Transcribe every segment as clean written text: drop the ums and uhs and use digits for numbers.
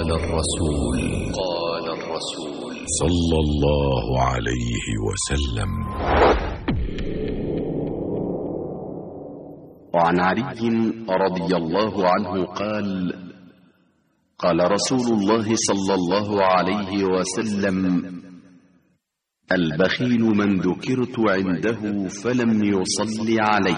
قال الرسول صلى الله عليه وسلم. وعن علي رضي الله عنه قال قال رسول الله صلى الله عليه وسلم: البخيل من ذكرت عنده فلم يصل علي.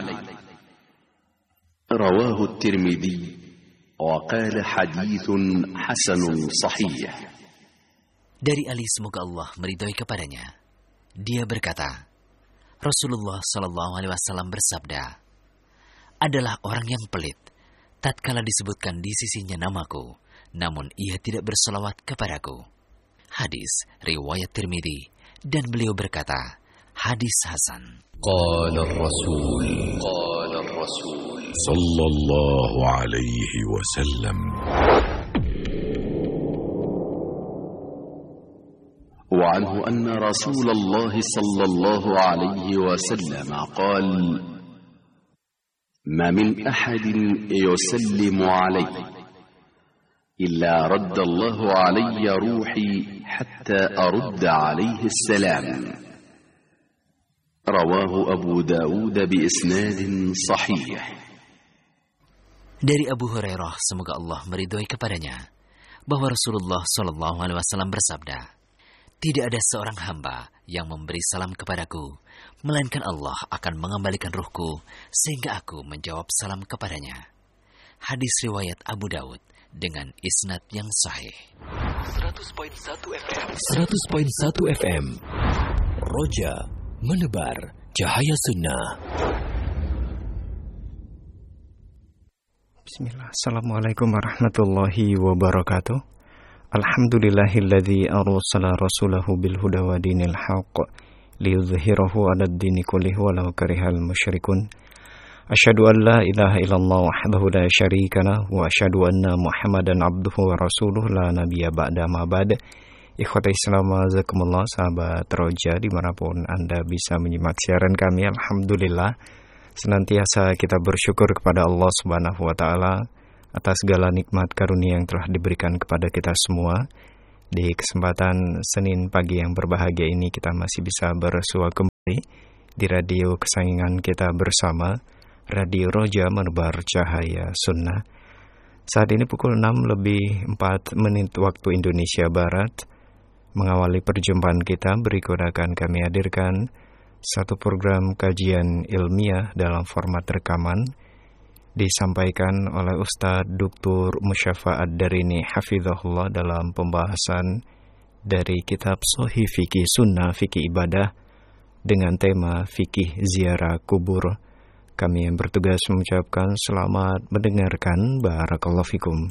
رواه الترمذي وقال حديث حسن صحيح. Dari Ali, semoga Allah meridhai kepadanya, dia berkata, Rasulullah Shallallahu Alaihi Wasallam bersabda, adalah orang yang pelit tatkala disebutkan di sisinya namaku, namun ia tidak berselawat kepadaku. Hadis riwayat Tirmidzi, dan beliau berkata, hadis hasan. قال الرسول صلى الله عليه وسلم. وعنه أن رسول الله صلى الله عليه وسلم قال: ما من أحد يسلم علي إلا رد الله علي روحي حتى أرد عليه السلام. رواه أبو داود بإسناد صحيح. Dari Abu Hurairah, semoga Allah meridhai kepadanya, bahwa Rasulullah Shallallahu Alaihi Wasallam bersabda, tidak ada seorang hamba yang memberi salam kepadaku, melainkan Allah akan mengembalikan ruhku sehingga aku menjawab salam kepadanya. Hadis riwayat Abu Daud dengan isnad yang sahih. 100.1 FM Roja menebar cahaya sunnah. Bismillah. Assalamualaikum warahmatullahi wabarakatuh. Alhamdulillahilladzi arsala rasulahu bil huda wa dinil haqq liyudhhirahu 'alad dini kullihi walau karihal musyrikun. Asyhadu an la ilaha illallah wahdahu la syarika lahu wa asyhadu anna Muhammadan abduhu wa rasuluhu la nabiyya ba'da ma ba'd. Ikhwata Islam, jazakumullah, sahabat Roja dimanapun Anda bisa menyimak siaran kami. Alhamdulillah, senantiasa kita bersyukur kepada Allah Subhanahu wa taala atas segala nikmat karunia yang telah diberikan kepada kita semua. Di kesempatan Senin pagi yang berbahagia ini, kita masih bisa bersua kembali di radio kesayangan kita bersama, Radio Roja menebar cahaya sunnah. Saat ini pukul 6:04 waktu Indonesia Barat. Mengawali perjumpaan kita, berikut akan kami hadirkan satu program kajian ilmiah dalam format rekaman, disampaikan oleh Ustadz Dr. Musyafa Ad-Darini Hafizahullah dalam pembahasan dari kitab Shahih Fikih Sunnah Fikih Ibadah dengan tema Fikih Ziarah Kubur. Kami yang bertugas mengucapkan selamat mendengarkan. Barakallahu fikum.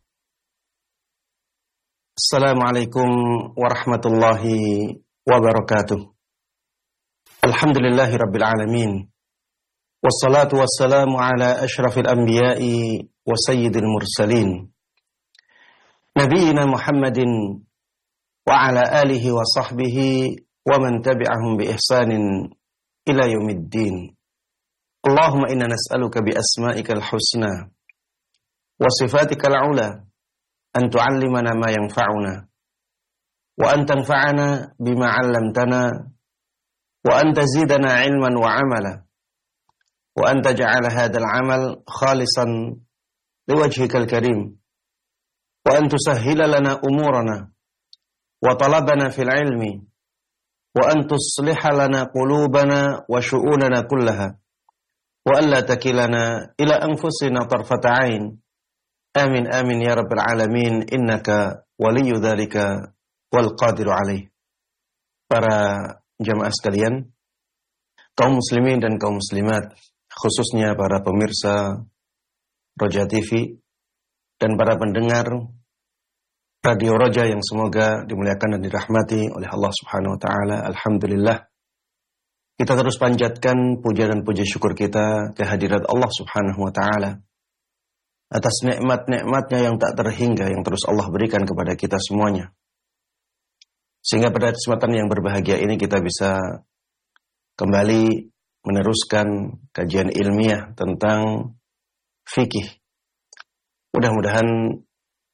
Assalamualaikum warahmatullahi wabarakatuh. Alhamdulillahi rabbil alamin. Wassalatu wassalamu ala ashrafil anbiya'i wa sayyidil mursalin, Nabiyyina Muhammadin wa ala alihi wa sahbihi wa man tabi'ahum bi ihsanin ila yaumiddin. Allahumma inna nas'aluka bi asma'ikal husna wa sifatikal ula an tu'allimana ma yanfa'una wa an tanfa'ana bima 'allamtana wa an tazidana 'ilman wa 'amala wa an taj'ala hadzal 'amal khalisan liwajhikal karim wa an tusahhila lana umurana wa talabana fil 'ilmi wa an tusliha lana qulubana wa syu'unana kullaha wa an la takilana ila anfusina tarfata 'ain. Amin amin ya rabbal alamin, innaka waliyyu dzalika wal qadiru alaih. Para jamaah sekalian, kaum muslimin dan kaum muslimat, khususnya para pemirsa Roja TV dan para pendengar Radio Roja yang semoga dimuliakan dan dirahmati oleh Allah Subhanahu wa taala. Alhamdulillah, kita terus panjatkan puja dan puji syukur kita kehadirat Allah Subhanahu wa taala atas nikmat-nikmatnya yang tak terhingga yang terus Allah berikan kepada kita semuanya. Sehingga pada kesempatan yang berbahagia ini kita bisa kembali meneruskan kajian ilmiah tentang fikih. Mudah-mudahan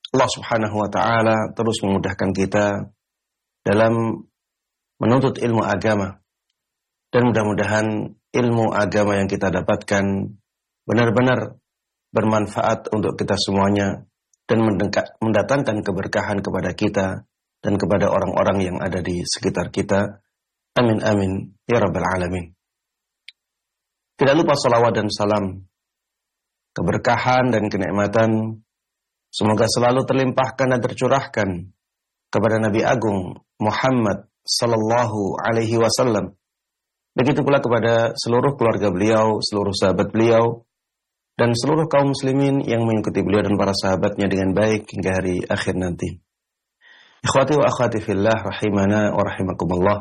Allah Subhanahu wa taala terus memudahkan kita dalam menuntut ilmu agama, dan mudah-mudahan ilmu agama yang kita dapatkan benar-benar bermanfaat untuk kita semuanya dan mendatangkan keberkahan kepada kita dan kepada orang-orang yang ada di sekitar kita. Amin amin ya rabbal alamin. Tidak lupa salawat dan salam, keberkahan dan kenikmatan semoga selalu terlimpahkan dan tercurahkan kepada Nabi Agung Muhammad sallallahu alaihi wasallam. Begitu pula kepada seluruh keluarga beliau, seluruh sahabat beliau, dan seluruh kaum muslimin yang mengikuti beliau dan para sahabatnya dengan baik hingga hari akhir nanti. Ikhwati wa akhwati fillah rahimana wa rahimakumullah.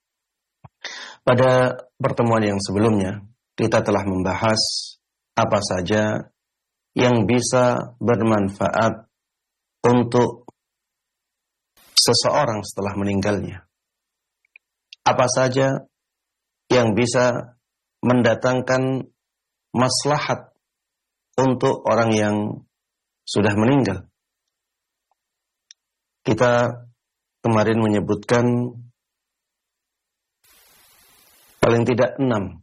Pada pertemuan yang sebelumnya kita telah membahas apa saja yang bisa bermanfaat untuk seseorang setelah meninggalnya. Apa saja yang bisa mendatangkan maslahat untuk orang yang sudah meninggal. Kita kemarin menyebutkan paling tidak 6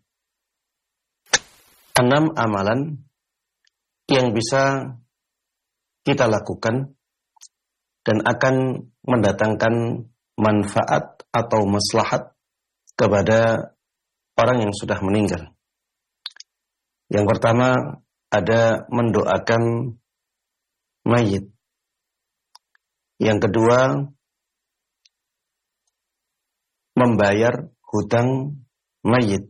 amalan yang bisa kita lakukan dan akan mendatangkan manfaat atau maslahat kepada orang yang sudah meninggal. Yang pertama ada mendoakan mayit. Yang kedua, membayar hutang mayit.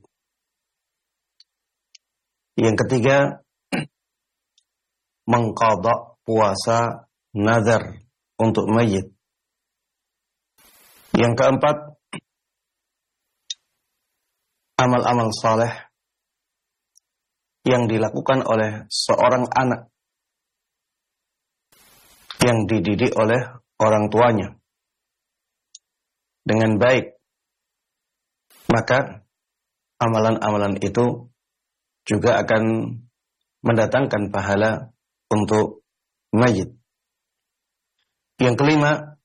Yang ketiga, mengqadha puasa nazar untuk mayit. Yang keempat, amal-amal saleh yang dilakukan oleh seorang anak yang dididik oleh orang tuanya dengan baik, maka amalan-amalan itu juga akan mendatangkan pahala untuk mayit. Yang kelima,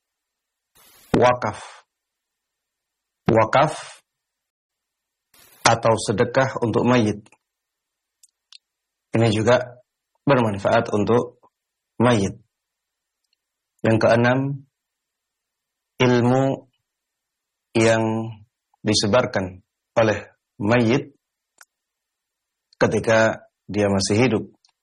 wakaf. Wakaf atau sedekah untuk mayit. Ini juga bermanfaat untuk mayit. Yang keenam, ilmu yang disebarkan oleh mayit ketika dia masih hidup.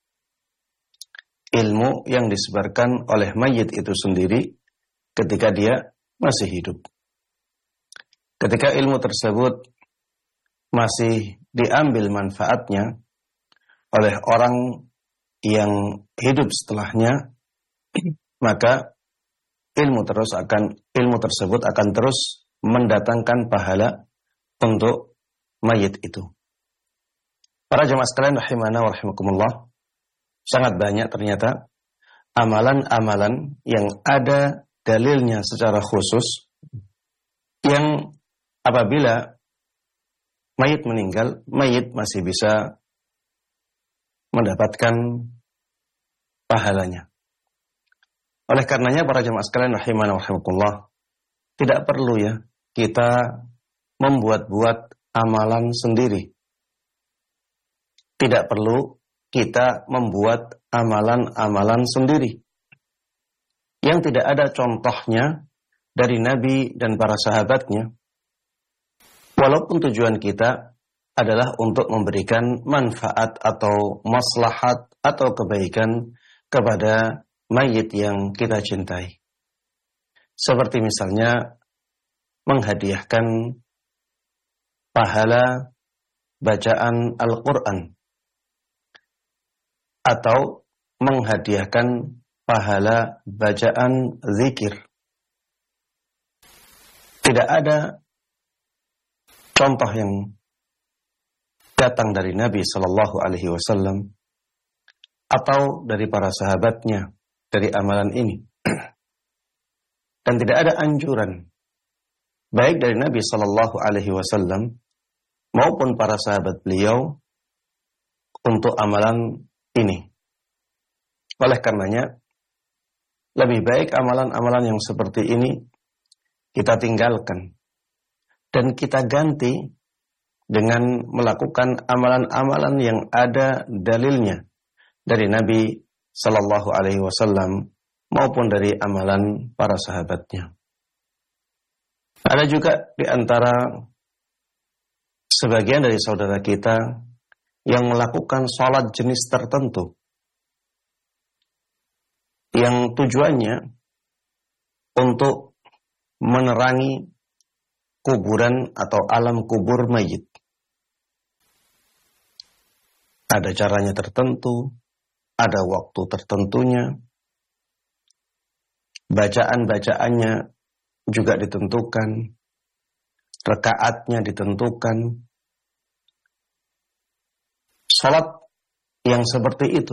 Ilmu yang disebarkan oleh mayit itu sendiri ketika dia masih hidup. Ketika ilmu tersebut masih diambil manfaatnya oleh orang yang hidup setelahnya, maka ilmu tersebut akan terus mendatangkan pahala untuk mayit itu. Para jemaah sekalian rahimana wa rahimakumullah, sangat banyak ternyata amalan-amalan yang ada dalilnya secara khusus yang apabila mayit meninggal, mayit masih bisa mendapatkan pahalanya. Oleh karenanya para jemaah sekalian rahimana wa rahimakumullah, tidak perlu ya kita membuat-buat amalan sendiri. Tidak perlu kita membuat amalan-amalan sendiri yang tidak ada contohnya dari Nabi dan para sahabatnya. Walaupun tujuan kita adalah untuk memberikan manfaat atau maslahat atau kebaikan kepada mayit yang kita cintai. Seperti misalnya menghadiahkan pahala bacaan Al-Quran atau menghadiahkan pahala bacaan zikir. Tidak ada contoh yang datang dari Nabi Sallallahu Alaihi Wasallam atau dari para sahabatnya dari amalan ini. Dan tidak ada anjuran baik dari Nabi Sallallahu Alaihi Wasallam maupun para sahabat beliau untuk amalan ini. Oleh karenanya lebih baik amalan-amalan yang seperti ini kita tinggalkan dan kita ganti dengan melakukan amalan-amalan yang ada dalilnya dari Nabi Sallallahu Alaihi Wasallam maupun dari amalan para sahabatnya. Ada juga di antara sebagian dari saudara kita yang melakukan sholat jenis tertentu yang tujuannya untuk menerangi kuburan atau alam kubur mayit. Ada caranya tertentu, ada waktu tertentunya, bacaan-bacaannya juga ditentukan, rakaatnya ditentukan. Salat yang seperti itu,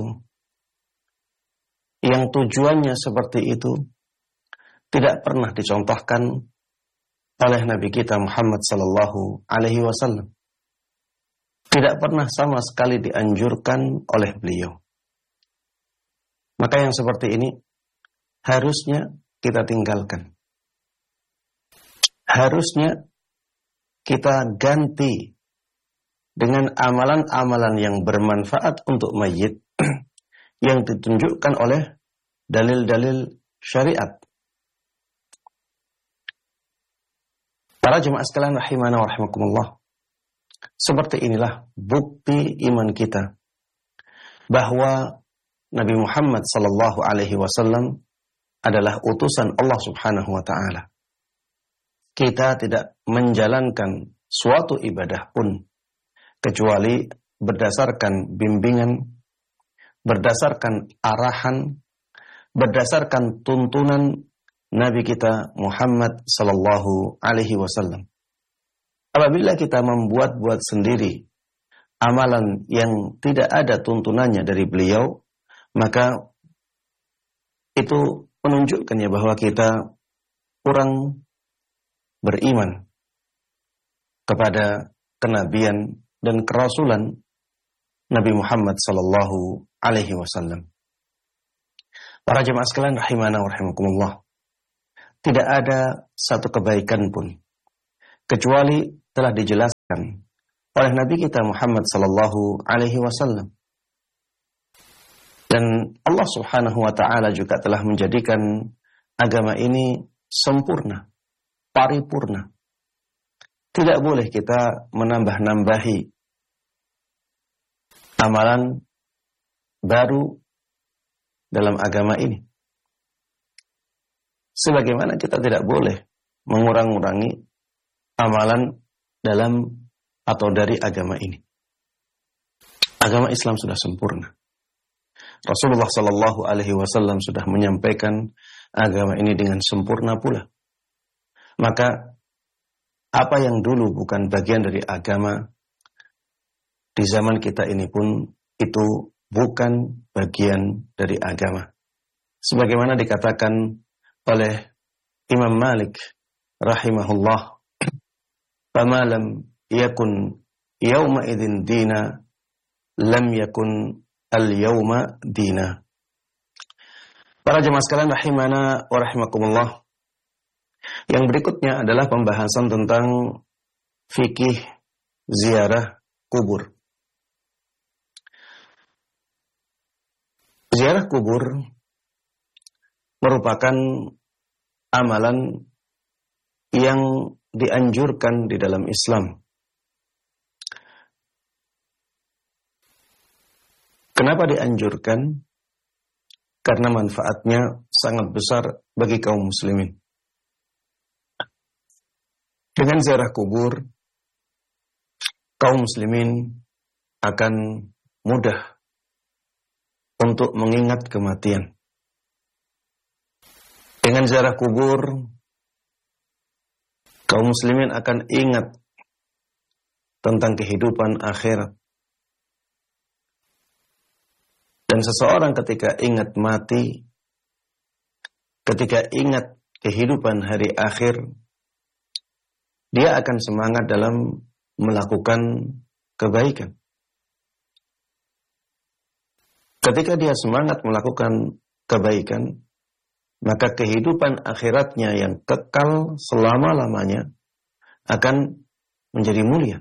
yang tujuannya seperti itu, tidak pernah dicontohkan oleh Nabi kita Muhammad sallallahu alaihi wasallam. Tidak pernah sama sekali dianjurkan oleh beliau. Maka yang seperti ini harusnya kita tinggalkan. Harusnya kita ganti dengan amalan-amalan yang bermanfaat untuk mayit yang ditunjukkan oleh dalil-dalil syariat. Para jemaah sekalian rahimana wa rahimakumullah. Seperti inilah bukti iman kita bahwa Nabi Muhammad sallallahu alaihi wasallam adalah utusan Allah Subhanahu wa taala. Kita tidak menjalankan suatu ibadah pun kecuali berdasarkan bimbingan, berdasarkan arahan, berdasarkan tuntunan Nabi kita Muhammad sallallahu alaihi wasallam. Apabila kita membuat-buat sendiri amalan yang tidak ada tuntunannya dari beliau, maka itu menunjukkannya bahwa kita kurang beriman kepada kenabian dan kerasulan Nabi Muhammad sallallahu alaihi wasallam. Para jemaah sekalian rahimana wa rahimakumullah. Tidak ada satu kebaikan pun kecuali telah dijelaskan oleh Nabi kita Muhammad sallallahu alaihi wasallam. Dan Allah Subhanahu wa taala juga telah menjadikan agama ini sempurna, paripurna. Tidak boleh kita menambah-nambahi amalan baru dalam agama ini. Sebagaimana kita tidak boleh mengurang-urangi amalan dalam atau dari agama ini. Agama Islam sudah sempurna. Rasulullah sallallahu alaihi wasallam sudah menyampaikan agama ini dengan sempurna pula. Maka apa yang dulu bukan bagian dari agama di zaman kita ini pun itu bukan bagian dari agama. Sebagaimana dikatakan oleh Imam Malik rahimahullah, "Fama lam yakun yawma idzin dina, lam yakun al-yawma dina." Para jemaah sekalian rahimana wa rahimakumullah. Yang berikutnya adalah pembahasan tentang fikih ziarah kubur. Ziarah kubur merupakan amalan yang dianjurkan di dalam Islam. Kenapa dianjurkan? Karena manfaatnya sangat besar bagi kaum muslimin. Dengan ziarah kubur, kaum muslimin akan mudah untuk mengingat kematian. Dengan ziarah kubur, kaum muslimin akan ingat tentang kehidupan akhirat. Dan seseorang ketika ingat mati, ketika ingat kehidupan hari akhir, dia akan semangat dalam melakukan kebaikan. Ketika dia semangat melakukan kebaikan, maka kehidupan akhiratnya yang kekal selama-lamanya akan menjadi mulia.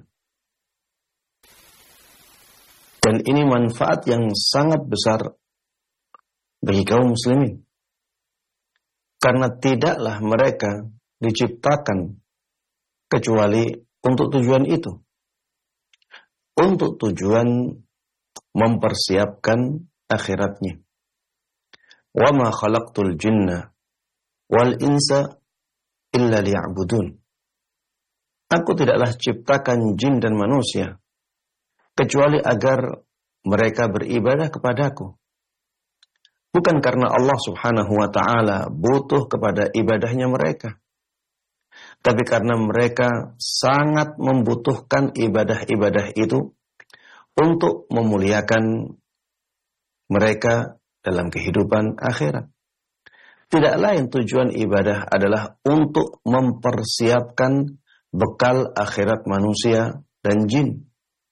Dan ini manfaat yang sangat besar bagi kaum muslimin. Karena tidaklah mereka diciptakan kecuali untuk tujuan itu. Untuk tujuan mempersiapkan akhiratnya. Wa ma khalaqtul jinna wal insa illa liya'budun. Aku tidaklah ciptakan jin dan manusia kecuali agar mereka beribadah kepadaku. Bukan karena Allah subhanahu wa ta'ala butuh kepada ibadahnya mereka, tapi karena mereka sangat membutuhkan ibadah-ibadah itu untuk memuliakan mereka dalam kehidupan akhirat. Tidak lain tujuan ibadah adalah untuk mempersiapkan bekal akhirat manusia dan jin.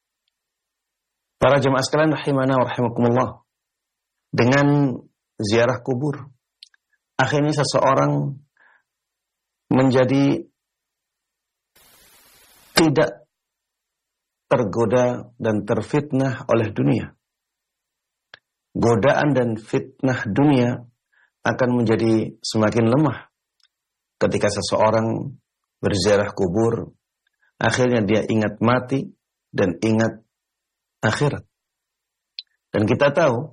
Para jemaah sekalian rahimana wa rahimakumullah, dengan ziarah kubur, akhirnya seseorang menjadi tidak tergoda dan terfitnah oleh dunia. Godaan dan fitnah dunia akan menjadi semakin lemah ketika seseorang berziarah kubur. Akhirnya dia ingat mati dan ingat akhirat. Dan kita tahu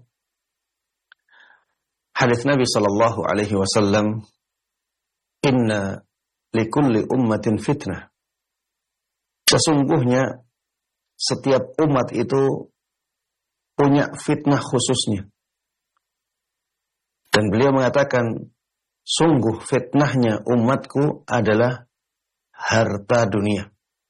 hadis Nabi sallallahu alaihi wasallam, inna likulli ummatin fitnah. Sesungguhnya setiap umat itu punya fitnah khususnya. Dan beliau mengatakan, sungguh fitnahnya umatku adalah harta dunia.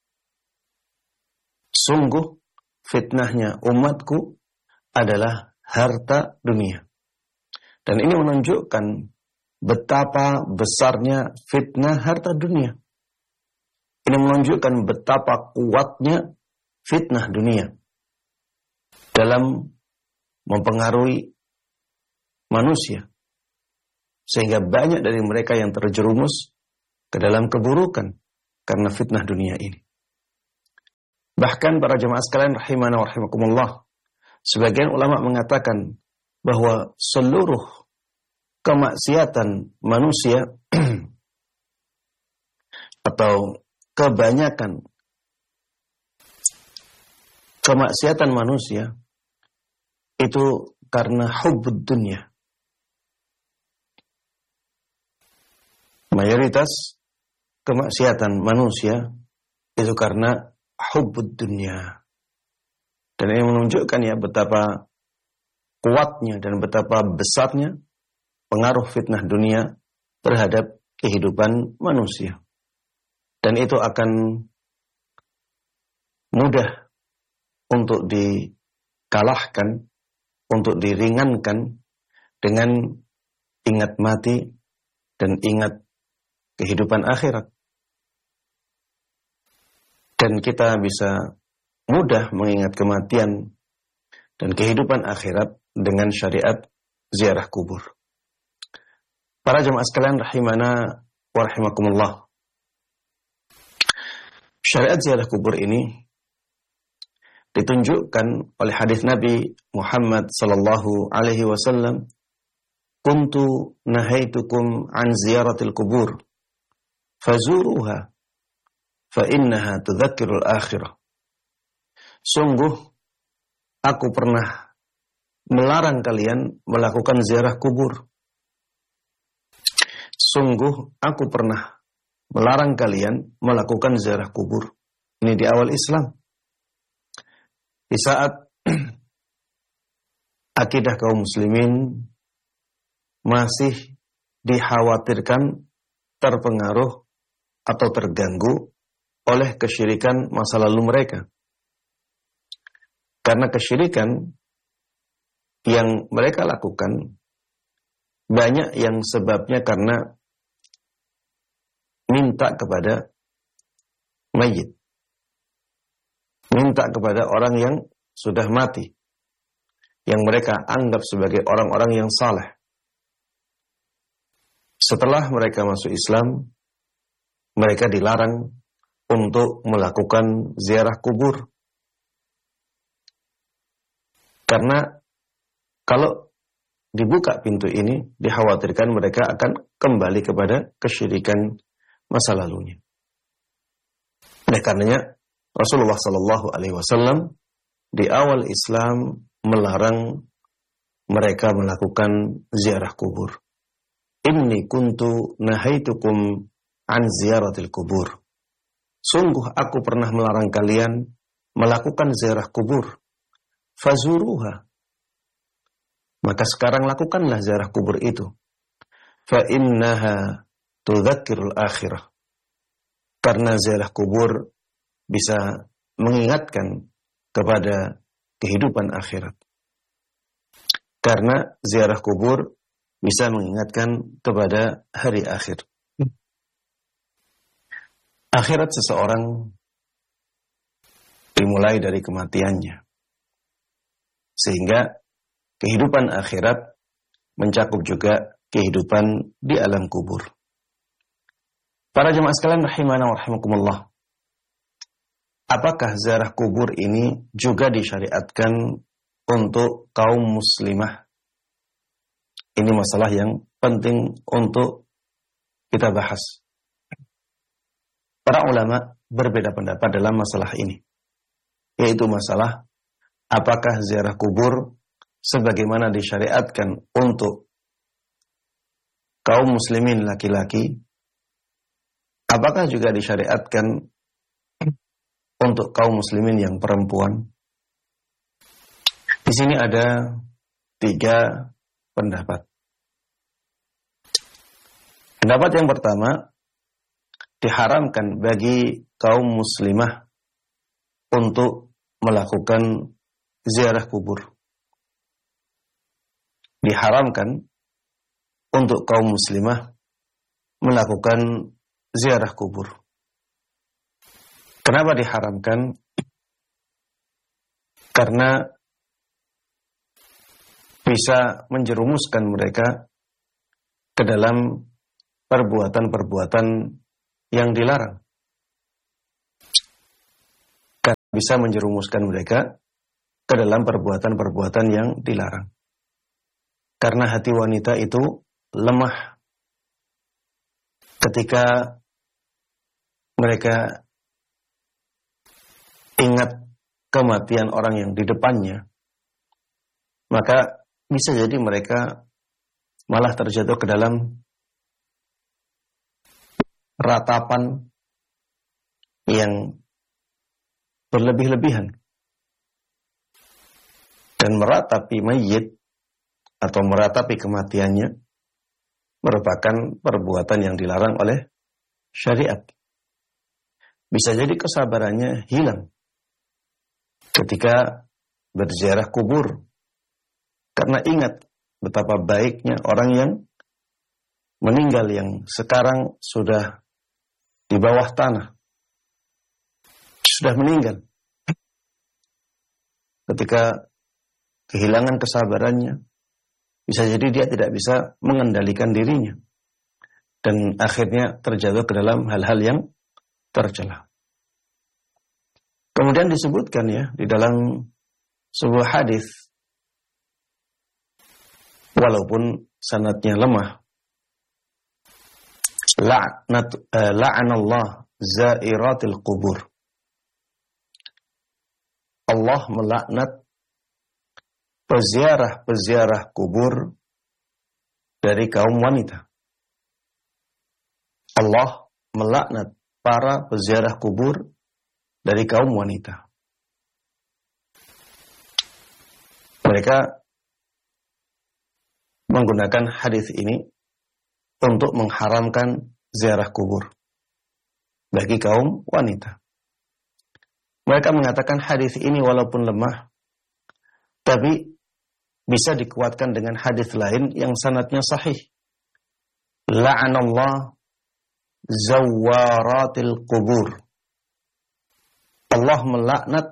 Sungguh fitnahnya umatku adalah harta dunia. Dan ini menunjukkan betapa besarnya fitnah harta dunia. Ini menunjukkan betapa kuatnya fitnah dunia dalam mempengaruhi manusia. Sehingga banyak dari mereka yang terjerumus ke dalam keburukan karena fitnah dunia ini. Bahkan para jemaah sekalian rahimana wa rahimakumullah, sebagian ulama mengatakan bahwa seluruh kemaksiatan manusia atau kebanyakan kemaksiatan manusia itu karena hubbud dunia. Mayoritas kemaksiatan manusia itu karena hubbud dunia. Dan ini menunjukkan ya betapa kuatnya dan betapa besarnya pengaruh fitnah dunia terhadap kehidupan manusia. Dan itu akan mudah untuk dikalahkan, untuk diringankan dengan ingat mati dan ingat kehidupan akhirat. Dan kita bisa mudah mengingat kematian dan kehidupan akhirat dengan syariat ziarah kubur. Para jemaah sekalian rahimana wa rahimakumullah, syariat ziarah kubur ini ditunjukkan oleh hadis Nabi Muhammad sallallahu alaihi wasallam, kuntu nahaitukum an ziyaratil kubur fazuruha fa innaha tudzakkirul akhirah. Sungguh aku pernah melarang kalian melakukan ziarah kubur. Sungguh aku pernah melarang kalian melakukan ziarah kubur. Ini di awal Islam. Di saat akidah kaum muslimin masih dikhawatirkan terpengaruh atau terganggu oleh kesyirikan masa lalu mereka. Karena kesyirikan yang mereka lakukan banyak yang sebabnya karena minta kepada mayit. Minta kepada orang yang sudah mati, yang mereka anggap sebagai orang-orang yang saleh. setelah mereka masuk Islam, mereka dilarang untuk melakukan ziarah kubur. Karena kalau dibuka pintu ini, dikhawatirkan mereka akan kembali kepada kesyirikan masa lalunya. Oleh karenanya, Rasulullah SAW di awal Islam melarang mereka melakukan ziarah kubur. Inni kuntu nahaitukum an ziyaratil kubur. Sungguh aku pernah melarang kalian melakukan ziarah kubur. Fazuruha. Maka sekarang lakukanlah ziarah kubur itu. Fa innaha tudzakirul akhirah. Karena ziarah kubur bisa mengingatkan kepada kehidupan akhirat. Karena ziarah kubur bisa mengingatkan kepada hari akhir. Akhirat seseorang dimulai dari kematiannya. Sehingga kehidupan akhirat mencakup juga kehidupan di alam kubur. Para jemaah sekalian rahimana wa rahimakumullah. Apakah ziarah kubur ini juga disyariatkan untuk kaum muslimah? Ini masalah yang penting untuk kita bahas. Para ulama berbeda pendapat dalam masalah ini. Yaitu masalah apakah ziarah kubur sebagaimana disyariatkan untuk kaum muslimin laki-laki, apakah juga disyariatkan untuk kaum muslimin yang perempuan? Di sini ada 3 pendapat. Pendapat yang pertama, diharamkan bagi kaum muslimah untuk melakukan ziarah kubur. Diharamkan untuk kaum muslimah melakukan ziarah kubur. Kenapa diharamkan? Karena bisa menjerumuskan mereka ke dalam perbuatan-perbuatan yang dilarang. Karena bisa menjerumuskan mereka ke dalam perbuatan-perbuatan yang dilarang. Karena hati wanita itu lemah ketika mereka ingat kematian orang yang di depannya, maka bisa jadi mereka malah terjatuh ke dalam ratapan yang berlebih-lebihan. Dan meratapi mayit atau meratapi kematiannya merupakan perbuatan yang dilarang oleh syariat. Bisa jadi kesabarannya hilang ketika berziarah kubur. Karena ingat betapa baiknya orang yang meninggal yang sekarang sudah di bawah tanah. Sudah meninggal. Ketika kehilangan kesabarannya, bisa jadi dia tidak bisa mengendalikan dirinya. Dan akhirnya terjatuh ke dalam hal-hal yang tercela. Kemudian disebutkan ya di dalam sebuah hadis, walaupun sanadnya lemah, la'anallah zairatil qubur. Allah melaknat peziarah-peziarah kubur dari kaum wanita. Allah melaknat para peziarah kubur dari kaum wanita. Mereka menggunakan hadis ini untuk mengharamkan ziarah kubur bagi kaum wanita. Mereka mengatakan hadis ini walaupun lemah, tapi bisa dikuatkan dengan hadis lain yang sanadnya sahih. La'anallah zawaratil qubur. Allah melaknat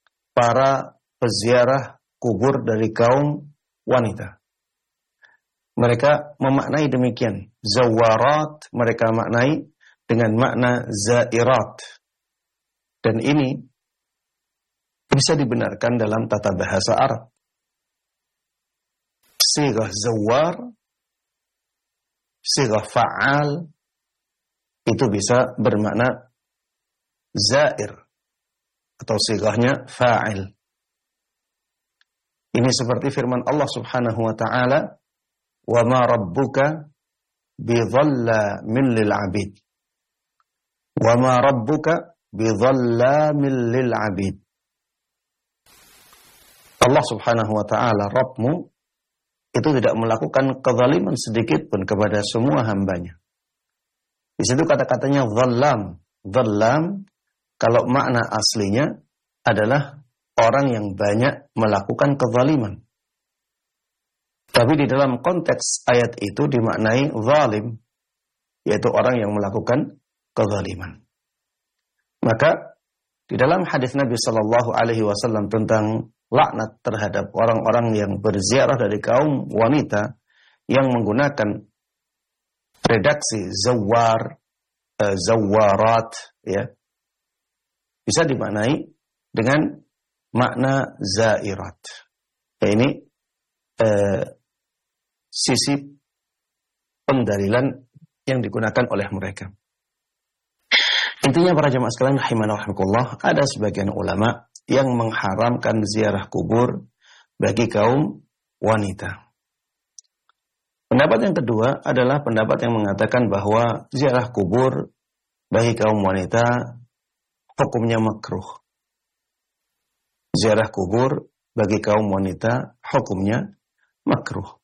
para peziarah kubur dari kaum wanita. mereka memaknai demikian. Zawarat mereka maknai dengan makna zairat. Dan ini bisa dibenarkan dalam tata bahasa Arab. Sighah zawar, sighah fa'al, itu bisa bermakna zair, atau sighahnya fa'il. Ini seperti firman Allah subhanahu wa ta'ala, wa ma rabbuka bidhallamin lil 'abid. Wa ma rabbuka bidhallamin lil 'abid. Allah subhanahu wa ta'ala, Rabbmu, itu tidak melakukan kezaliman sedikit pun kepada semua hambanya. Di situ kata-katanya dhallam. Dhallam, kalau makna aslinya adalah orang yang banyak melakukan kezaliman. Tapi di dalam konteks ayat itu dimaknai zalim, yaitu orang yang melakukan kezaliman. Maka di dalam hadis Nabi SAW tentang laknat terhadap orang-orang yang berziarah dari kaum wanita yang menggunakan redaksi zawar, zawarat, ya, bisa dimaknai dengan makna zairat. Ya, ini sisi pendalilan yang digunakan oleh mereka. Intinya para jemaah sekalian rahimana rahimakumullah, ada sebagian ulama yang mengharamkan ziarah kubur bagi kaum wanita. Pendapat yang kedua adalah pendapat yang mengatakan bahwa ziarah kubur bagi kaum wanita hukumnya makruh. Ziarah kubur bagi kaum wanita hukumnya makruh.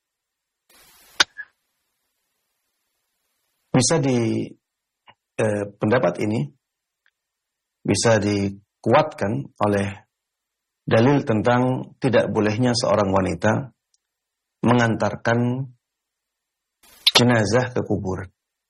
Pendapat ini bisa dikuatkan oleh dalil tentang tidak bolehnya seorang wanita mengantarkan jenazah ke kuburan.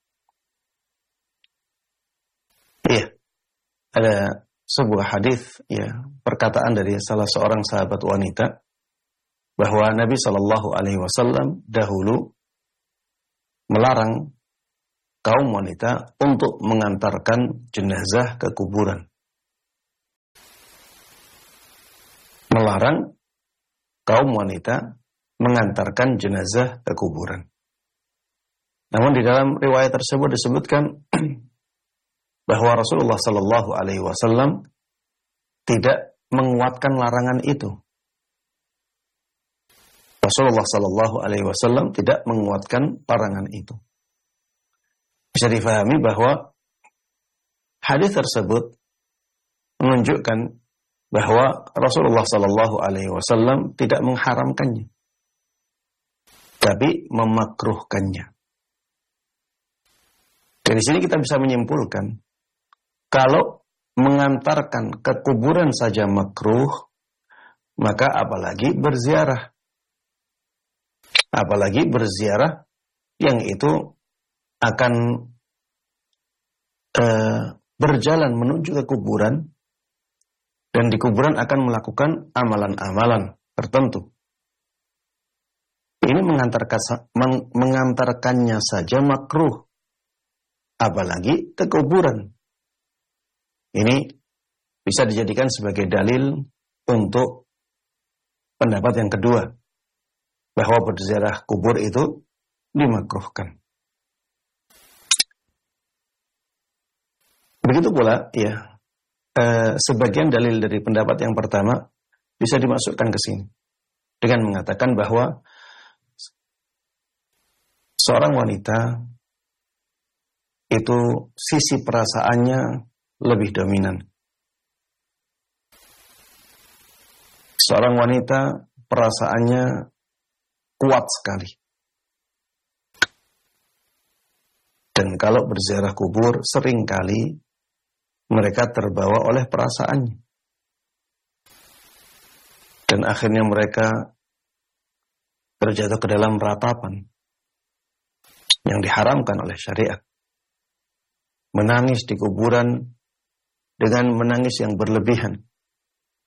Iya, ada sebuah hadis, ya, perkataan dari salah seorang sahabat wanita bahwa Nabi SAW dahulu melarang kaum wanita untuk mengantarkan jenazah ke kuburan. Melarang kaum wanita mengantarkan jenazah ke kuburan. Namun di dalam riwayat tersebut disebutkan bahwa Rasulullah SAW tidak menguatkan larangan itu. Rasulullah SAW tidak menguatkan larangan itu. Bisa difahami bahwa hadis tersebut menunjukkan bahwa Rasulullah SAW tidak mengharamkannya, tapi memakruhkannya. Dari sini kita bisa menyimpulkan, kalau mengantarkan ke kuburan saja makruh, maka apalagi berziarah. Apalagi berziarah yang itu akan berjalan menuju ke kuburan, dan di kuburan akan melakukan amalan-amalan tertentu. Ini mengantarkannya saja makruh, apalagi ke kuburan. Ini bisa dijadikan sebagai dalil untuk pendapat yang kedua, bahwa berziarah kubur itu dimakruhkan. Begitu pula, ya, sebagian dalil dari pendapat yang pertama bisa dimasukkan ke sini dengan mengatakan bahwa seorang wanita itu sisi perasaannya lebih dominan. Seorang wanita perasaannya kuat sekali. Dan kalau berziarah kubur seringkali mereka terbawa oleh perasaannya. Dan akhirnya mereka terjatuh ke dalam ratapan yang diharamkan oleh syariat. Menangis di kuburan dengan menangis yang berlebihan.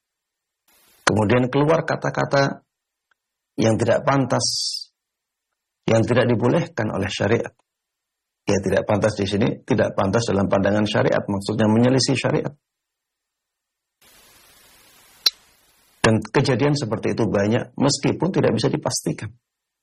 Kemudian keluar kata-kata yang tidak pantas yang tidak dibolehkan oleh syariat. Ya, tidak pantas di sini, tidak pantas dalam pandangan syariat, maksudnya menyelisih syariat. Dan kejadian seperti itu banyak, meskipun tidak bisa dipastikan.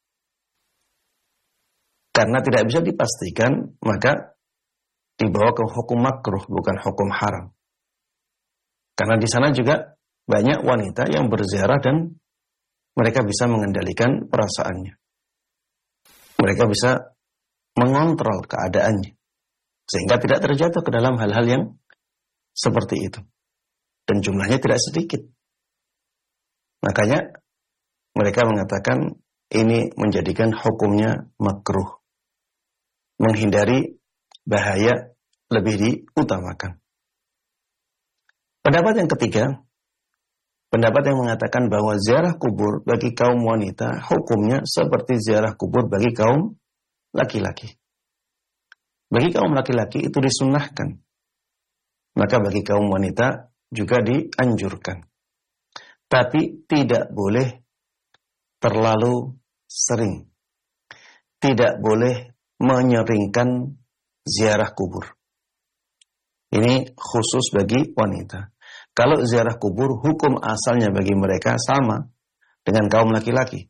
Karena tidak bisa dipastikan, maka dibawa ke hukum makruh, bukan hukum haram. Karena di sana juga banyak wanita yang berziarah dan mereka bisa mengendalikan perasaannya. Mereka bisa mengontrol keadaannya. Sehingga tidak terjatuh ke dalam hal-hal yang seperti itu. Dan jumlahnya tidak sedikit. Makanya mereka mengatakan ini menjadikan hukumnya makruh. Menghindari bahaya lebih diutamakan. Pendapat yang ketiga, pendapat yang mengatakan bahwa ziarah kubur bagi kaum wanita hukumnya seperti ziarah kubur bagi kaum laki-laki. Bagi kaum laki-laki itu disunnahkan. Maka bagi kaum wanita juga dianjurkan. Tapi tidak boleh terlalu sering. Tidak boleh menyeringkan ziarah kubur. Ini khusus bagi wanita. Kalau ziarah kubur, hukum asalnya bagi mereka sama dengan kaum laki-laki.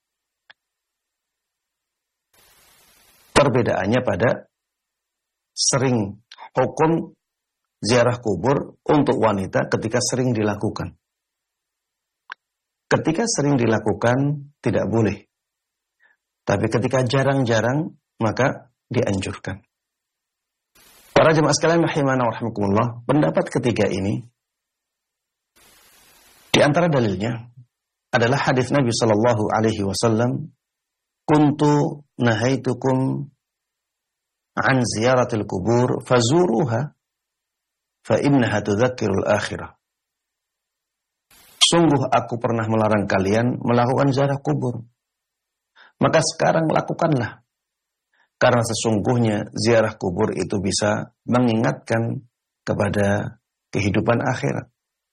Perbedaannya pada sering. Hukum ziarah kubur untuk wanita ketika sering dilakukan. Ketika sering dilakukan, tidak boleh. Tapi ketika jarang-jarang, maka dianjurkan. Para jemaah sekalian rahimana wa rahimakumullah, pendapat ketiga ini di antara dalilnya adalah hadis Nabi sallallahu alaihi wasallam, "Kuntu nahaitukum an ziyaratil kubur fazuruha fa innaha tudzakkirul akhirah." Sungguh aku pernah melarang kalian melakukan ziarah kubur. Maka sekarang lakukanlah. Karena sesungguhnya ziarah kubur itu bisa mengingatkan kepada kehidupan akhirat.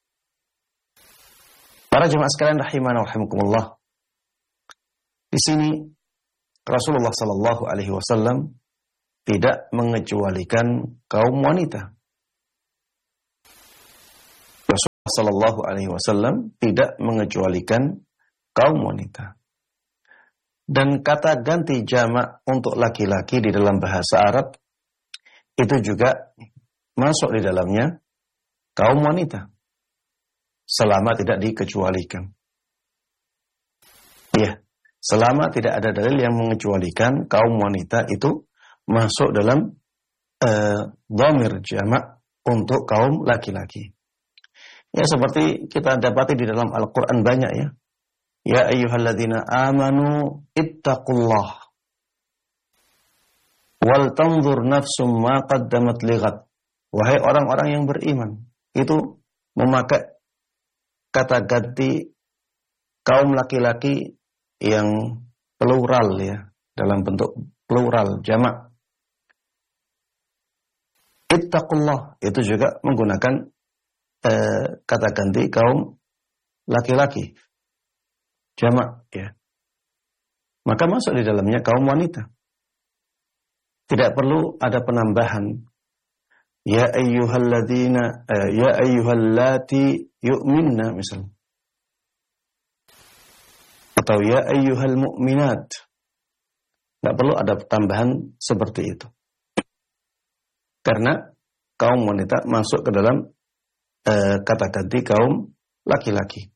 Para jemaah sekalian rahimana wa rahimakumullah. Di sini Rasulullah sallallahu alaihi wasallam tidak mengecualikan kaum wanita. Rasulullah sallallahu alaihi wasallam tidak mengecualikan kaum wanita. Dan kata ganti jamak untuk laki-laki di dalam bahasa Arab itu juga masuk di dalamnya kaum wanita selama tidak dikecualikan. Ya, selama tidak ada dalil yang mengecualikan kaum wanita itu masuk dalam dhamir jamak untuk kaum laki-laki. Ya, seperti kita dapati di dalam Al-Quran banyak ya. Ya ayyuhalladzina amanu ittaqullah wal tanzur nafsum ma qaddamat lighad. Wahai orang-orang yang beriman, itu memakai kata ganti kaum laki-laki yang plural ya, dalam bentuk plural jamak. Ittaqullah itu juga menggunakan kata ganti kaum laki-laki jamak ya. Maka masuk di dalamnya kaum wanita. Tidak perlu ada penambahan ya ayyuhalladzina ya ayyuhallati yu'minna misalnya. Atau ya ayyuhal mu'minat. Tidak perlu ada tambahan seperti itu. Karena kaum wanita masuk ke dalam kata ganti kaum laki-laki.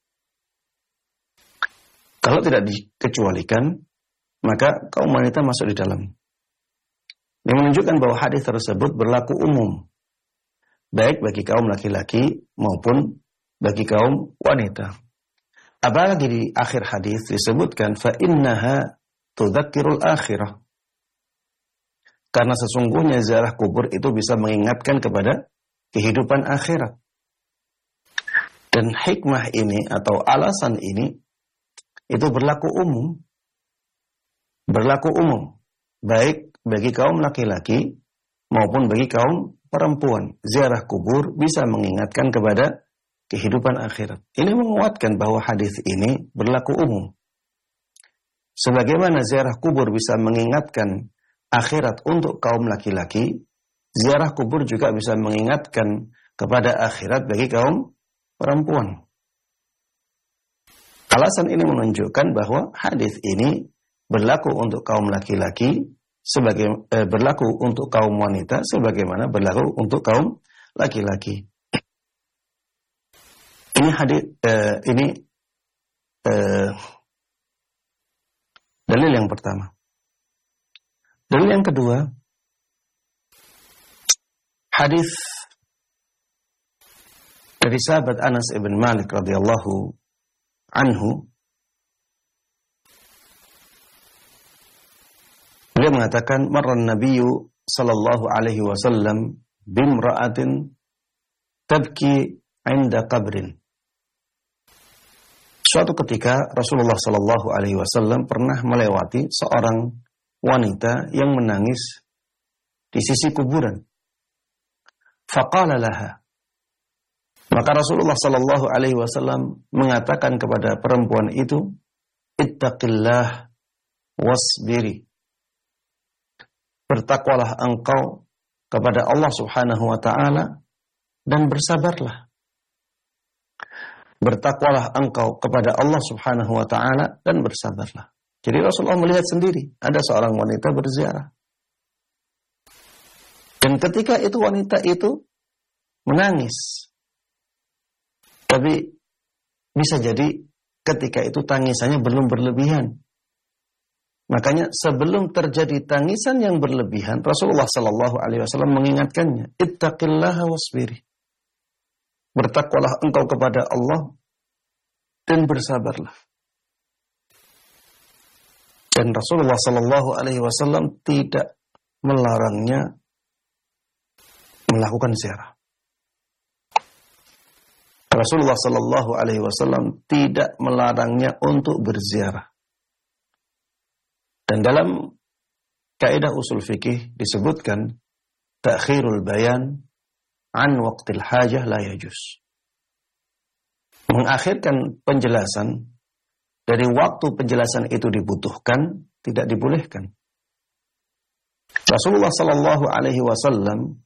Kalau tidak dikecualikan, maka kaum wanita masuk di dalam. Ini menunjukkan bahwa hadis tersebut berlaku umum, baik bagi kaum laki-laki maupun bagi kaum wanita. Apalagi di akhir hadis disebutkan fa innaha tudzakkirul akhirah. Karena sesungguhnya ziarah kubur itu bisa mengingatkan kepada kehidupan akhirat. Dan hikmah ini atau alasan ini itu berlaku umum. Berlaku umum. Baik bagi kaum laki-laki maupun bagi kaum perempuan. Ziarah kubur bisa mengingatkan kepada kehidupan akhirat. Ini menguatkan bahwa hadis ini berlaku umum. Sebagaimana ziarah kubur bisa mengingatkan akhirat untuk kaum laki-laki, ziarah kubur juga bisa mengingatkan kepada akhirat bagi kaum perempuan. Alasan ini menunjukkan bahwa hadis ini berlaku untuk kaum laki-laki, berlaku untuk kaum wanita, sebagaimana berlaku untuk kaum laki-laki. Ini hadis, dalil yang pertama. Dalil yang kedua, hadis dari sahabat Anas ibn Malik radhiyallahu anhu. Beliau mengatakan, marran nabiyyu sallallahu alaihi wasallam bimra'atin tabki 'inda qabrin. Suatu ketika Rasulullah sallallahu alaihi wasallam pernah melewati seorang wanita yang menangis di sisi kuburan. Faqala laha. Maka Rasulullah sallallahu alaihi wasallam mengatakan kepada perempuan itu, ittaqillah wasbiri. Bertakwalah engkau kepada Allah Subhanahu wa taala dan bersabarlah. Bertakwalah engkau kepada Allah Subhanahu wa taala dan bersabarlah. Jadi Rasulullah melihat sendiri ada seorang wanita berziarah. Dan ketika itu wanita itu menangis. Tapi bisa jadi ketika itu tangisannya belum berlebihan. Makanya sebelum terjadi tangisan yang berlebihan, Rasulullah sallallahu alaihi wasallam mengingatkannya, ittaqillaha wasbiri. Bertakwalah engkau kepada Allah dan bersabarlah. Dan Rasulullah sallallahu alaihi wasallam tidak melarangnya melakukan ziarah. Rasulullah sallallahu alaihi wasallam tidak melarangnya untuk berziarah. Dan dalam kaidah usul fikih disebutkan ta'khirul bayan an waqtil hajah la yajuz. Mengakhirkan penjelasan dari waktu penjelasan itu dibutuhkan tidak dibolehkan. Rasulullah sallallahu alaihi wasallam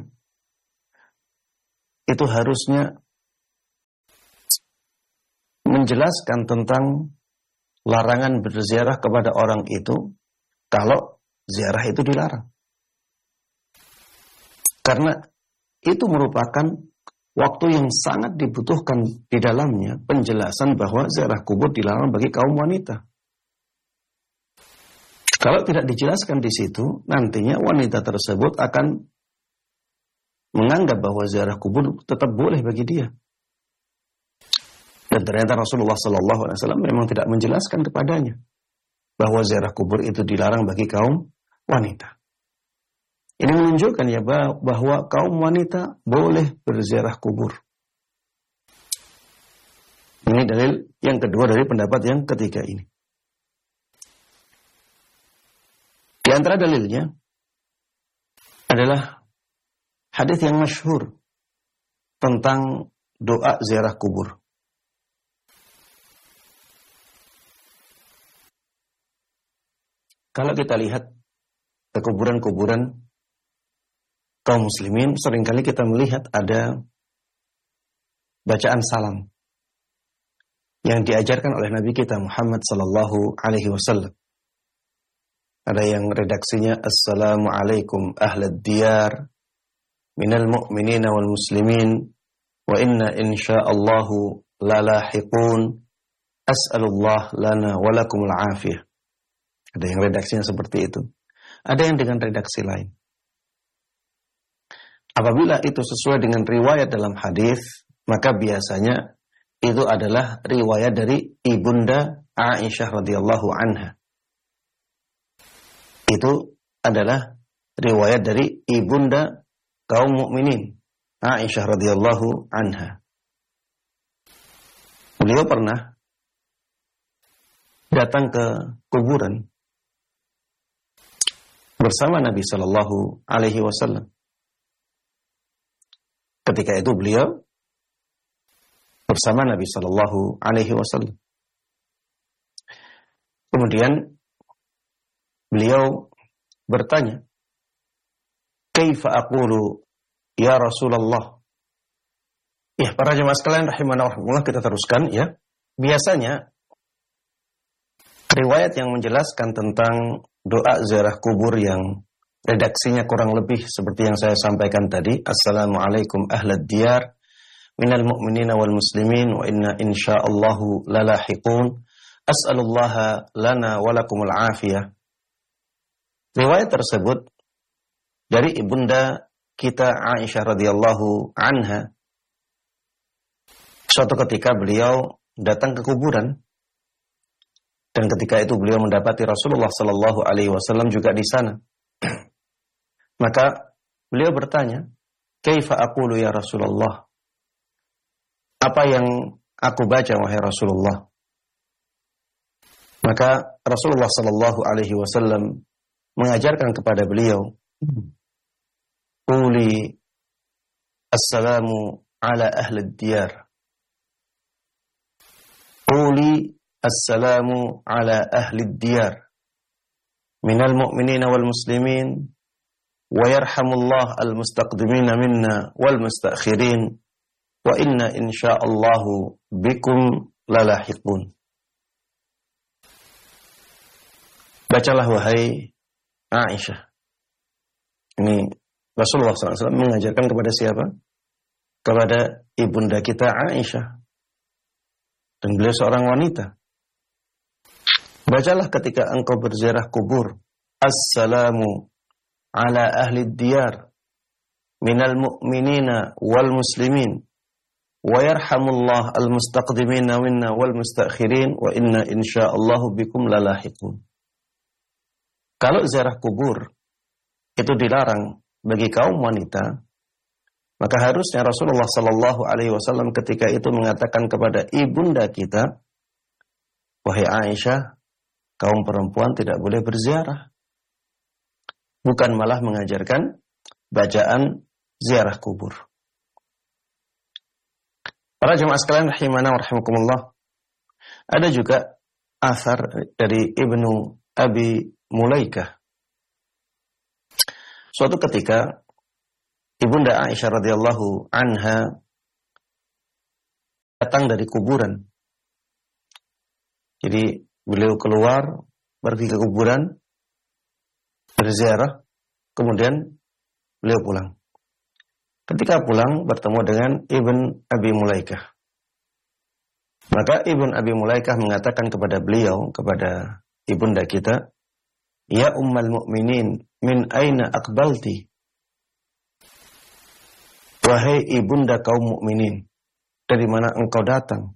itu harusnya menjelaskan tentang larangan berziarah kepada orang itu kalau ziarah itu dilarang. Karena itu merupakan waktu yang sangat dibutuhkan di dalamnya penjelasan bahwa ziarah kubur dilarang bagi kaum wanita. Kalau tidak dijelaskan di situ, nantinya wanita tersebut akan menganggap bahwa ziarah kubur tetap boleh bagi dia. Dan ternyata Rasulullah SAW memang tidak menjelaskan kepadanya bahwa ziarah kubur itu dilarang bagi kaum wanita. Ini menunjukkan ya bahwa kaum wanita boleh berziarah kubur. Ini dalil yang kedua dari pendapat yang ketiga ini. Di antara dalilnya adalah hadis yang masyhur tentang doa ziarah kubur. Kalau kita lihat ke kuburan-kuburan kaum muslimin, seringkali kita melihat ada bacaan salam yang diajarkan oleh Nabi kita Muhammad sallallahu alaihi wasallam. Ada yang redaksinya Assalamualaikum ahlad diyar minal mu'minina wal muslimin wa inna insyaallahu lalahiqun as'alullah lana walakumul afiyah. Ada yang redaksinya seperti itu. Ada yang dengan redaksi lain. Apabila itu sesuai dengan riwayat dalam hadis, maka biasanya itu adalah riwayat dari Ibunda Aisyah radhiyallahu anha. Itu adalah riwayat dari Ibunda kaum mukminin Aisyah radhiyallahu anha. Beliau pernah datang ke kuburan bersama Nabi sallallahu alaihi wasallam. Ketika itu beliau bersama Nabi sallallahu alaihi wasallam. Kemudian beliau bertanya, "Kaifa aqulu ya Rasulullah?" Ya, para jemaah sekalian rahimanallah, kita teruskan ya. Biasanya riwayat yang menjelaskan tentang doa ziarah kubur yang redaksinya kurang lebih seperti yang saya sampaikan tadi, Assalamualaikum ahlad diyar minal mu'minina wal muslimin wa inna insya'allahu lalahiqun as'alullaha lana walakumul afiyah. Riwayat tersebut dari ibunda kita Aisyah radhiyallahu anha. Suatu ketika beliau datang ke kuburan, dan ketika itu beliau mendapati Rasulullah sallallahu alaihi wasallam juga di sana. Maka beliau bertanya, "Kaifa aqulu ya Rasulullah?" Apa yang aku baca wahai Rasulullah? Maka Rasulullah sallallahu alaihi wasallam mengajarkan kepada beliau, "Quli assalamu ala ahli diyar." Quli assalamu ala ahli diyar minal mu'minina wal muslimin wa yarhamullah al-mustaqdimina minna wal mustakhirin wa inna insya'allahu bikum lalahiqun. Bacalah wahai Aisyah. Ini Rasulullah SAW mengajarkan kepada siapa? Kepada ibunda kita Aisyah. Dan beliau seorang wanita. Bacalah ketika engkau berziarah kubur, Assalamu ala ahli diyar minal mu'minina wal muslimin wa yarhamullah al-mustaqdimina minna wal mustakhirin wa inna insya'allahu bikum lalahiqun. Kalau ziarah kubur itu dilarang bagi kaum wanita, maka harusnya Rasulullah sallallahu alaihi wasallam ketika itu mengatakan kepada ibunda kita, "Wahai Aisyah, kaum perempuan tidak boleh berziarah." Bukan malah mengajarkan bacaan ziarah kubur. Para jemaah sekalian rahimana wa rahimakumullah, ada juga athar dari Ibnu Abi Mulaikah. Suatu ketika ibunda Aisyah radhiyallahu anha datang dari kuburan. Jadi beliau keluar, pergi ke kuburan, berziarah, kemudian beliau pulang. Ketika pulang bertemu dengan Ibn Abi Mulaikah. Maka Ibn Abi Mulaikah mengatakan kepada beliau, kepada ibunda kita, "Ya ummal mu'minin, min aina aqbalti?" Wahai ibunda kaum mukminin, dari mana engkau datang?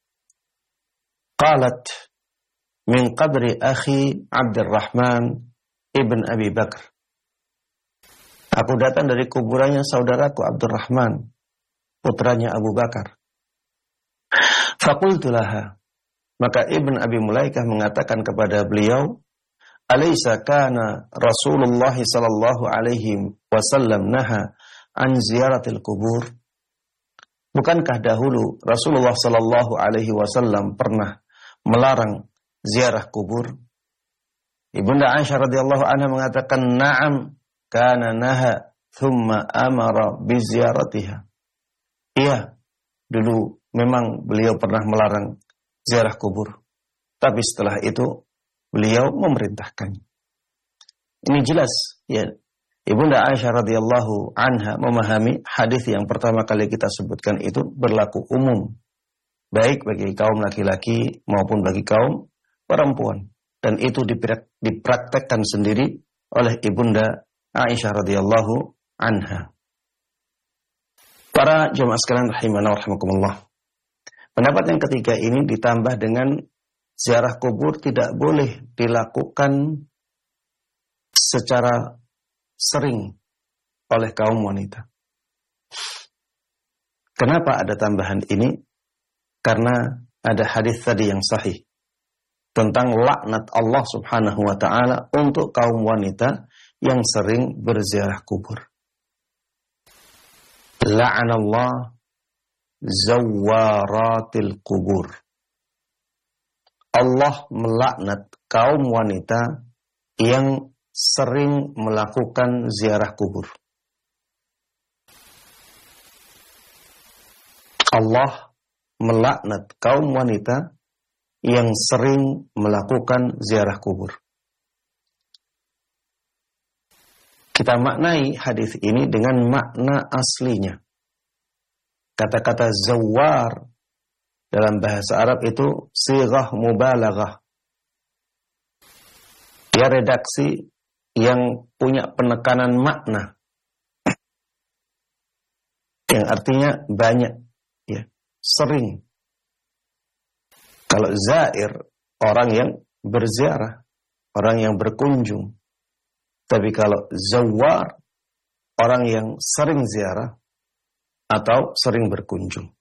Qalat, min qabri akhi Abdurrahman ibn Abi Bakr. Aku datang dari kuburannya saudaraku Abdurrahman, putranya Abu Bakar. Faqultu laha, maka Ibn Abi Mulaikah mengatakan kepada beliau, "Alaysa kana Rasulullah sallallahu alaihi wasallam naha an ziyaratil kubur?" Bukankah dahulu Rasulullah sallallahu alaihi wasallam pernah melarang ziarah kubur? Ibunda Aisyah radhiyallahu anha mengatakan, "Na'am, kana naha thumma amara bi ziyaratiha." Iya, dulu memang beliau pernah melarang ziarah kubur, tapi setelah itu beliau memerintahkannya. Ini jelas ya. Ibunda Aisyah radhiyallahu anha memahami hadis yang pertama kali kita sebutkan itu berlaku umum, baik bagi kaum laki-laki maupun bagi kaum perempuan, dan itu dipraktekkan sendiri oleh ibunda Aisyah radhiyallahu anha. Para jemaah sekalian rahimana wa rahimakumullah, pendapat yang ketiga ini ditambah dengan ziarah kubur tidak boleh dilakukan secara sering oleh kaum wanita. Kenapa ada tambahan ini? Karena ada hadis tadi yang sahih tentang laknat Allah Subhanahu wa taala untuk kaum wanita yang sering berziarah kubur. La'anallah zawaratil kubur. Allah melaknat kaum wanita yang sering melakukan ziarah kubur. Allah melaknat kaum wanita yang sering melakukan ziarah kubur. Kita maknai hadis ini dengan makna aslinya. Kata-kata zawar dalam bahasa Arab itu sighah mubalaghah. Ya, redaksi yang punya penekanan makna. Yang artinya banyak, ya, sering. Kalau zair, orang yang berziarah, orang yang berkunjung. Tapi kalau zawar, orang yang sering ziarah atau sering berkunjung.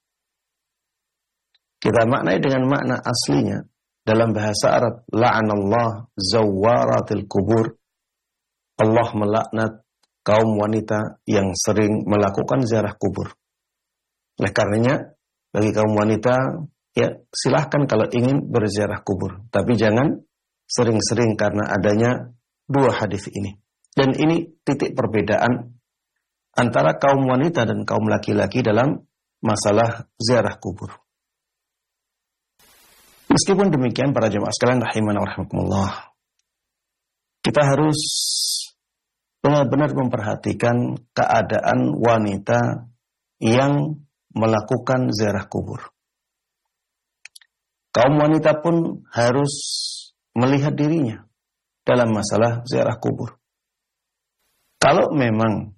Kita maknai dengan makna aslinya dalam bahasa Arab, la'anallah zawaratil kubur. Allah melaknat kaum wanita yang sering melakukan ziarah kubur. Oleh karenanya, bagi kaum wanita, ya silahkan kalau ingin berziarah kubur. Tapi jangan sering-sering karena adanya dua hadis ini. Dan ini titik perbedaan antara kaum wanita dan kaum laki-laki dalam masalah ziarah kubur. Meskipun demikian, para jemaah sekalian rahimana wa rahimakumullah, kita harus benar-benar memperhatikan keadaan wanita yang melakukan ziarah kubur. Kaum wanita pun harus melihat dirinya dalam masalah ziarah kubur. Kalau memang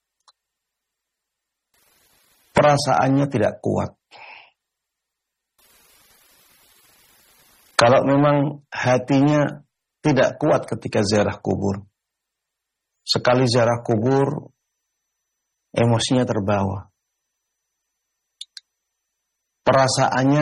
perasaannya tidak kuat, kalau memang hatinya tidak kuat ketika ziarah kubur, sekali ziarah kubur, emosinya terbawa, perasaannya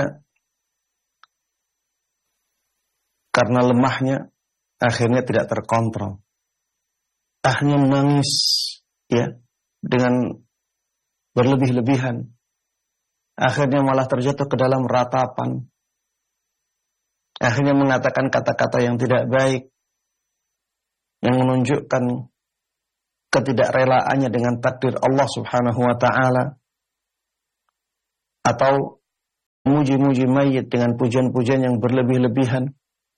karena lemahnya akhirnya tidak terkontrol, akhirnya menangis, ya, dengan berlebih-lebihan, akhirnya malah terjatuh ke dalam ratapan, akhirnya mengatakan kata-kata yang tidak baik, yang menunjukkan ketidakrelaannya dengan takdir Allah Subhanahu wa ta'ala, atau muji-muji mayit dengan pujian-pujian yang berlebih-lebihan.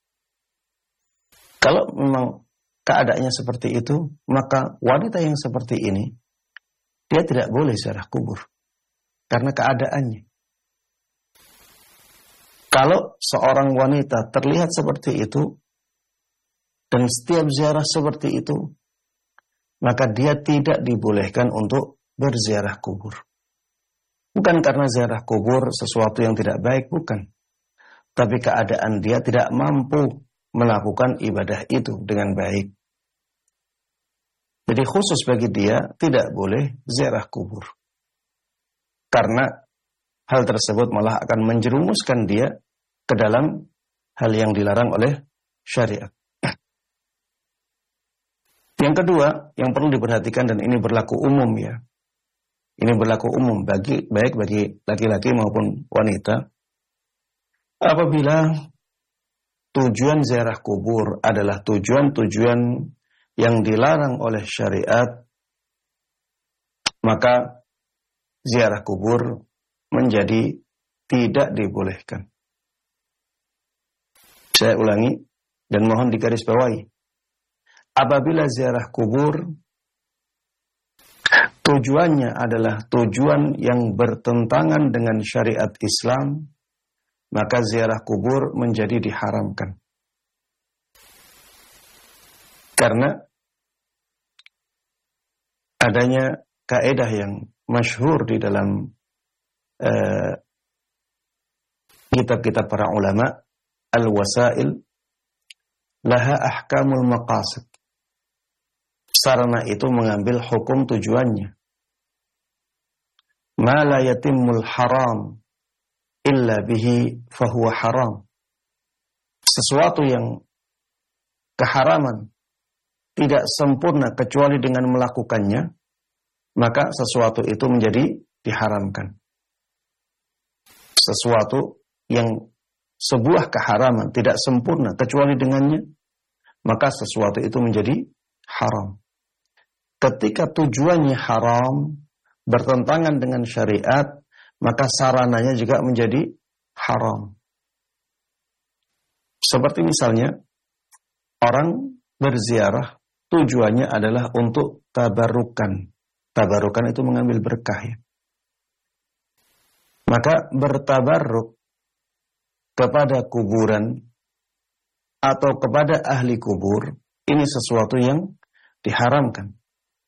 Kalau memang keadaannya seperti itu, maka wanita yang seperti ini, dia tidak boleh ziarah kubur karena keadaannya. Kalau seorang wanita terlihat seperti itu dan setiap ziarah seperti itu, maka dia tidak dibolehkan untuk berziarah kubur. Bukan karena ziarah kubur sesuatu yang tidak baik, bukan. Tapi keadaan dia tidak mampu melakukan ibadah itu dengan baik. Jadi khusus bagi dia tidak boleh ziarah kubur. Karena hal tersebut malah akan menjerumuskan dia ke dalam hal yang dilarang oleh syariat. Yang kedua, yang perlu diperhatikan, dan ini berlaku umum, ya. Ini berlaku umum baik bagi laki-laki maupun wanita. Apabila tujuan ziarah kubur adalah tujuan-tujuan yang dilarang oleh syariat, maka ziarah kubur menjadi tidak dibolehkan. Saya ulangi dan mohon digarisbawahi. Apabila ziarah kubur tujuannya adalah tujuan yang bertentangan dengan syariat Islam, maka ziarah kubur menjadi diharamkan. Karena adanya kaidah yang masyhur di dalam kitab-kitab para ulama, al-wasail laha ahkamul maqasid. Sarana itu mengambil hukum tujuannya. Ma la yatimmul haram illa bihi fahuwa haram. Sesuatu yang keharaman tidak sempurna kecuali dengan melakukannya, maka sesuatu itu menjadi diharamkan. Sesuatu yang sebuah keharaman tidak sempurna kecuali dengannya, maka sesuatu itu menjadi haram. Ketika tujuannya haram, bertentangan dengan syariat, maka sarananya juga menjadi haram. Seperti misalnya, orang berziarah, tujuannya adalah untuk tabarukan. Tabarukan itu mengambil berkah, ya. Maka bertabaruk kepada kuburan atau kepada ahli kubur, ini sesuatu yang diharamkan.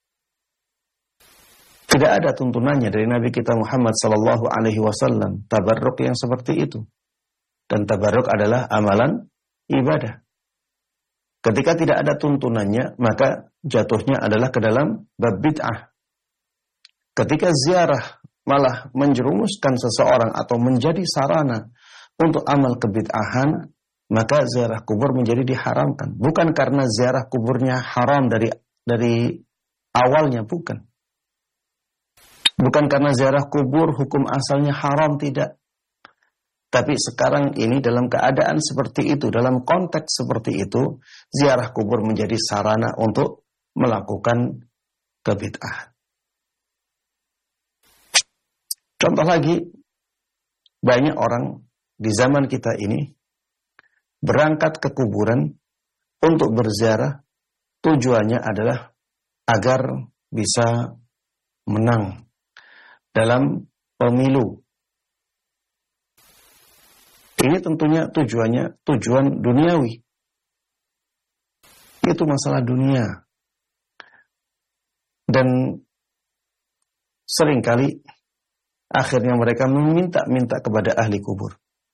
Tidak ada tuntunannya dari Nabi kita Muhammad sallallahu alaihi wasallam tabarruk yang seperti itu. Dan tabarruk adalah amalan ibadah. Ketika tidak ada tuntunannya, maka jatuhnya adalah ke dalam bab bid'ah. Ketika ziarah malah menjerumuskan seseorang atau menjadi sarana untuk amal kebid'ahan, maka ziarah kubur menjadi diharamkan. Bukan karena ziarah kuburnya haram dari awalnya, bukan. Bukan karena ziarah kubur hukum asalnya haram, tidak. Tapi sekarang ini dalam keadaan seperti itu, dalam konteks seperti itu, ziarah kubur menjadi sarana untuk melakukan kebid'ahan. Contoh lagi, banyak orang di zaman kita ini berangkat ke kuburan untuk berziarah, tujuannya adalah agar bisa menang dalam pemilu. Ini tentunya tujuan duniawi. Itu masalah dunia. Dan seringkali akhirnya mereka meminta-minta kepada ahli kubur.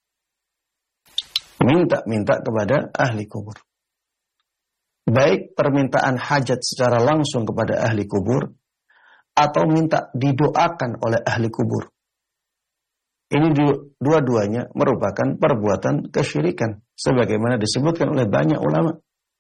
Minta-minta kepada ahli kubur. Baik permintaan hajat secara langsung kepada ahli kubur, atau minta didoakan oleh ahli kubur. Ini dua-duanya merupakan perbuatan kesyirikan, sebagaimana disebutkan oleh banyak ulama.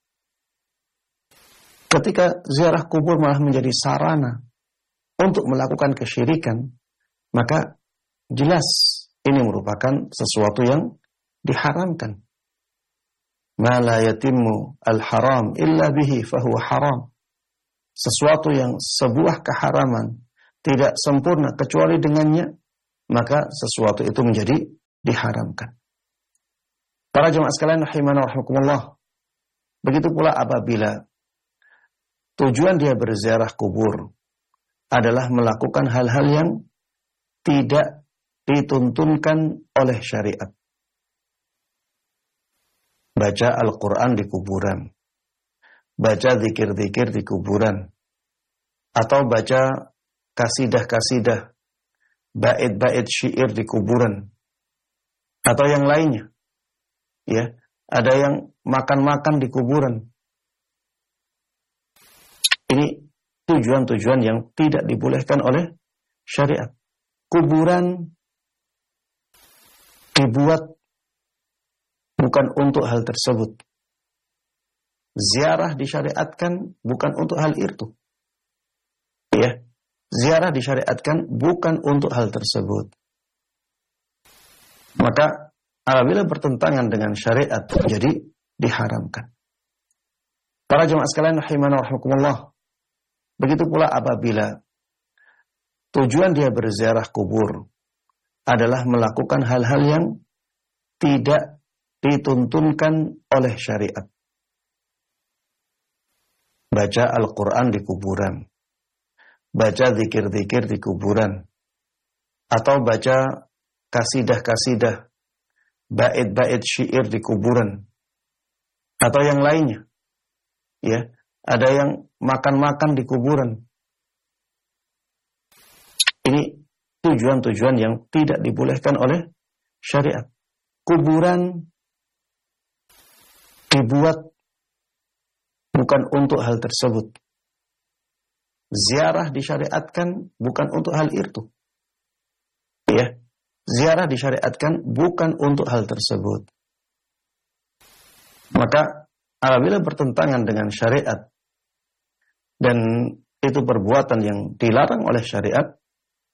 Ketika ziarah kubur malah menjadi sarana untuk melakukan kesyirikan, maka jelas ini merupakan sesuatu yang diharamkan. Ma la yatimmu al-haram illa bihi fahuwa haram. Sesuatu yang sebuah keharaman tidak sempurna kecuali dengannya, maka sesuatu itu menjadi diharamkan. Para jemaah sekalian rahimana wa rahimakumullah, begitu pula apabila tujuan dia berziarah kubur adalah melakukan hal-hal yang tidak dituntunkan oleh syariat. Baca Al-Quran di kuburan, baca zikir-zikir di kuburan, atau baca kasidah-kasidah, bait-bait syair di kuburan, atau yang lainnya. Ya, ada yang makan-makan di kuburan. Ini tujuan-tujuan yang tidak dibolehkan oleh syariat. Kuburan dibuat bukan untuk hal tersebut. Ziarah disyariatkan bukan untuk hal itu. Ya, ziarah disyariatkan bukan untuk hal tersebut. Maka apabila bertentangan dengan syariat, jadi diharamkan. Para jemaah sekalian rahimana wa rahimakumullah, begitu pula apabila tujuan dia berziarah kubur adalah melakukan hal-hal yang tidak dituntunkan oleh syariat. Baca Al-Quran di kuburan, baca zikir-zikir di kuburan, atau baca kasidah-kasidah, bait-bait syair di kuburan, atau yang lainnya. Ya, ada yang makan-makan di kuburan. Ini tujuan-tujuan yang tidak dibolehkan oleh syariat. Kuburan dibuat bukan untuk hal tersebut. Ziarah disyariatkan bukan untuk hal itu. Ya, ziarah disyariatkan bukan untuk hal tersebut. Maka apabila bertentangan dengan syariat dan itu perbuatan yang dilarang oleh syariat,